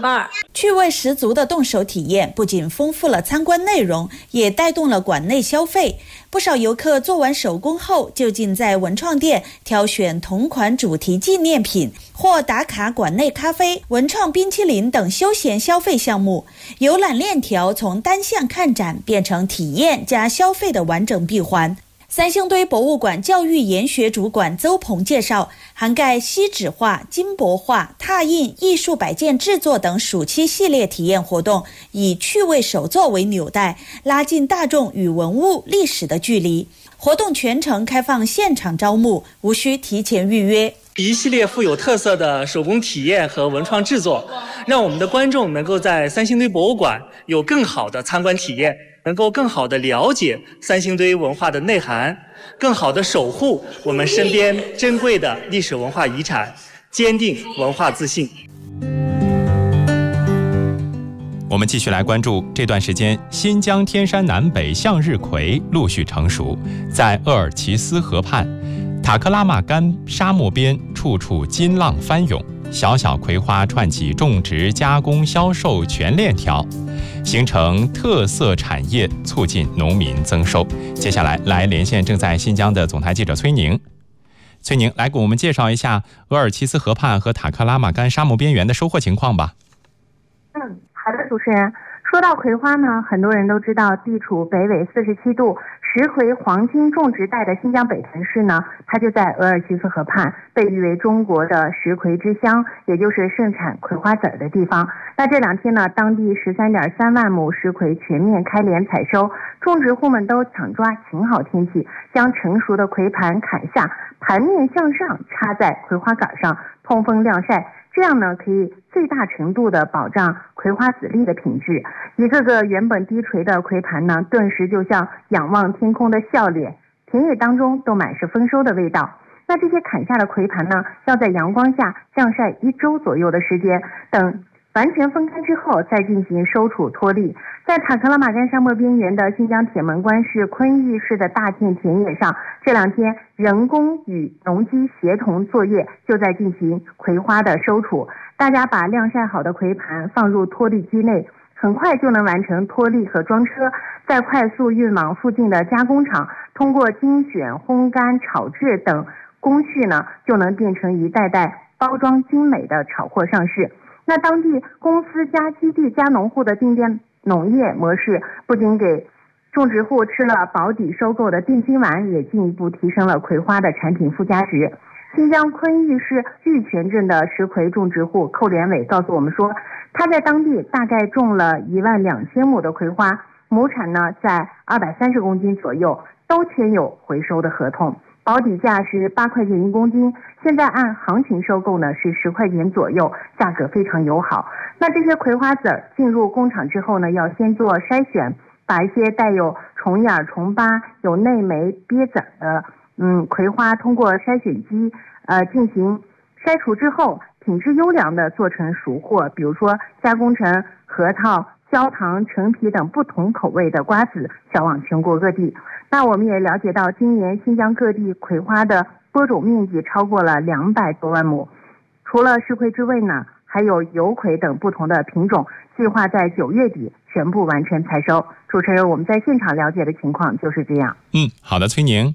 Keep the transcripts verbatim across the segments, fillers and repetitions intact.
班。 趣味十足的动手体验不仅丰富了参观内容，也带动了馆内消费。不少游客做完手工后，就近在文创店挑选同款主题纪念品，或打卡馆内咖啡、文创冰淇淋等休闲消费项目。游览链条从单向看展变成体验加消费的完整闭环。三星堆博物馆教育研学主管邹鹏介绍，涵盖锡纸画、金箔画、拓印、艺术摆件制作等暑期系列体验活动，以趣味手作为纽带，拉近大众与文物历史的距离。活动全程开放现场招募，无需提前预约。 一系列富有特色的手工体验和文创制作，让我们的观众能够在三星堆博物馆有更好的参观体验，能够更好的了解三星堆文化的内涵，更好的守护我们身边珍贵的历史文化遗产，坚定文化自信。 我们继续来关注这段时间，新疆天山南北向日葵陆续成熟，在鄂尔齐斯河畔塔克拉玛干沙漠边，处处金浪翻涌，小小葵花串起种植、加工、销售全链条，形成特色产业，促进农民增收。接下来来连线正在新疆的总台记者崔宁。崔宁，来给我们介绍一下鄂尔齐斯河畔和塔克拉玛干沙漠边缘的收获情况吧。 嗯，好的，主持人。说到葵花呢，很多人都知道，地处北纬四十七度、石葵黄金种植带的新疆北屯市呢，它就在鄂尔齐斯河畔，被誉为中国的石葵之乡，也就是盛产葵花籽儿的地方。那这两天呢，当地十三点三万亩石葵全面开镰采收，种植户们都抢抓晴好天气，将成熟的葵盘砍下，盘面向上插在葵花杆上，通风晾晒。这样呢，可以最大程度的保障葵花籽粒的品质。一个个原本低垂的葵盘呢，顿时就像仰望天空的笑脸，田野当中都满是丰收的味道。那这些砍下的葵盘呢，要在阳光下晾晒一周左右的时间，等完全风干之后再进行收储脱粒。在塔克拉玛干沙漠边缘的新疆铁门关市昆玉市的大片田野上，这两天人工与农机协同作业，就在进行葵花的收储。大家把晾晒好的葵盘放入脱粒机内，很快就能完成脱粒和装车，再快速运往附近的加工厂，通过精选、烘干、炒制等工序呢，就能变成一袋袋包装精美的炒货上市。那当地公司加基地加农户的定点农业模式，不仅给种植户吃了保底收购的定心丸，也进一步提升了葵花的产品附加值。新疆昆玉市玉泉镇的石葵种植户寇连伟告诉我们说，他在当地大概种了一万两千亩的葵花，亩产呢在二百三十公斤左右，都签有回收的合同。保底价是八块钱一公斤，现在按行情收购呢是十块钱左右，价格非常友好。那这些葵花籽儿进入工厂之后呢，要先做筛选，把一些带有虫眼、虫疤、有内霉、鳖籽的嗯葵花通过筛选机呃进行筛除之后，品质优良的做成熟货，比如说加工成核桃、焦糖、橙皮等不同口味的瓜子，销往全国各地。那我们也了解到，今年新疆各地葵花的播种面积超过了两百多万亩。除了石葵之外呢，还有油葵等不同的品种，计划在九月底全部完成采收。主持人，我们在现场了解的情况就是这样。 嗯，好的，崔宁。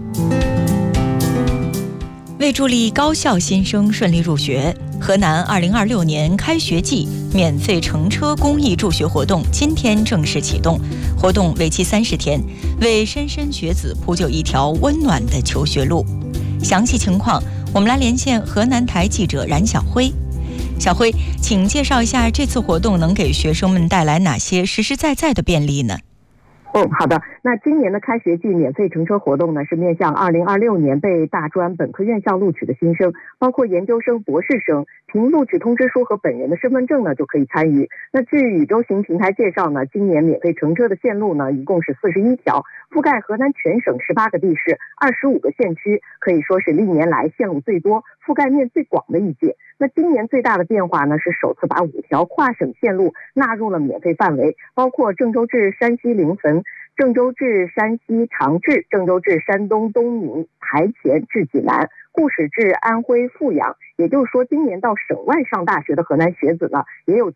为助力高校新生顺利入学，河南二零二六年开学季免费乘车公益助学活动今天正式启动，活动为期三十天，为莘莘学子铺就一条温暖的求学路。详细情况，我们来连线河南台记者冉晓辉。小辉，请介绍一下这次活动能给学生们带来哪些实实在在的便利呢？ 嗯，好的。那今年的开学季免费乘车活动呢，是面向二零二六年被大专本科院校录取的新生，包括研究生、博士生，凭录取通知书和本人的身份证呢就可以参与。那据宇宙行平台介绍呢，今年免费乘车的线路呢一共是四十一条，覆盖河南全省十八个地市、二十五个县区，可以说是历年来线路最多、覆盖面最广的一届。那今年最大的变化呢，是首次把五条跨省线路纳入了免费范围，包括郑州至山西临汾、郑州至山西长治、郑州至山东东宁、台前至济南、固始至安徽阜阳。也就是说，今年到省外上大学的河南学子呢，也有机